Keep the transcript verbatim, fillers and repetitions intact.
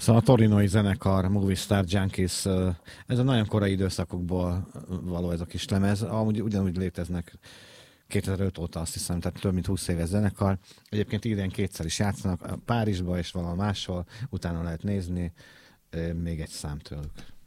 Szóval a torinoi zenekar, Movie Star Junkies, ez a nagyon korai időszakokból való ez a kis lemez. Amúgy ugyanúgy léteznek kétezer-öt óta, azt hiszem, tehát több mint húsz éves zenekar. Egyébként idén kétszer is játszanak, Párizsba és valahol máshol, utána lehet nézni még egy szám tőlük.